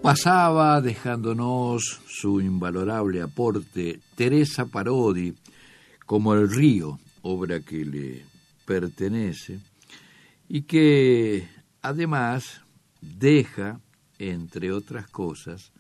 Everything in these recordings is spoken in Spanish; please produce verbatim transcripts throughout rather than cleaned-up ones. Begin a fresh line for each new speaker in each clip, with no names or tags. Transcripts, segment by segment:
Pasaba dejándonos su invalorable aporte Teresa Parodi, como El río, obra que le pertenece, y que además deja, entre otras cosas,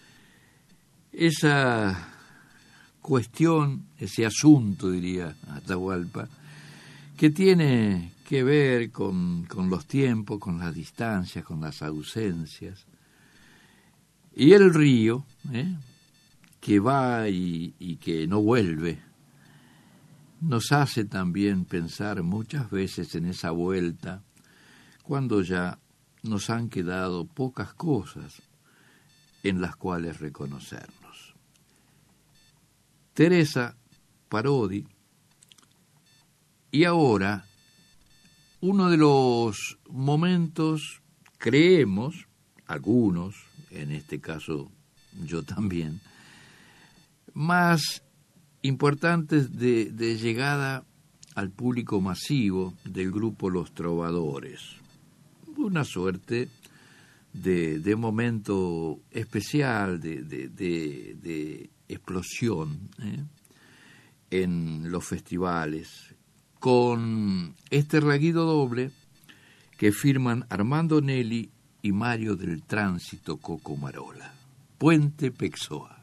esa cuestión, ese asunto, diría Atahualpa, que tiene que ver con, con los tiempos, con las distancias, con las ausencias. Y el río, ¿eh? que va y, y que no vuelve, nos hace también pensar muchas veces en esa vuelta, cuando ya nos han quedado pocas cosas en las cuales reconocernos. Teresa Parodi, y ahora uno de los momentos, creemos, algunos, en este caso yo también, más importantes de, de llegada al público masivo del grupo Los Trovadores. Una suerte de, de momento especial, de, de, de, de explosión ¿eh? en los festivales, con este raguido doble que firman Armando Nelli y Mario del Tránsito Cocomarola. Puente Pexoa.